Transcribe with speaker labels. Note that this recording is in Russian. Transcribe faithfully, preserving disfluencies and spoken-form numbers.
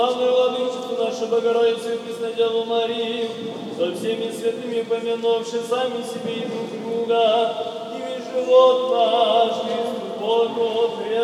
Speaker 1: Славную Владычицу нашу Богородицу и Преснодеву Марию, со всеми святыми помянувши сами себе и друг друга, и весь живот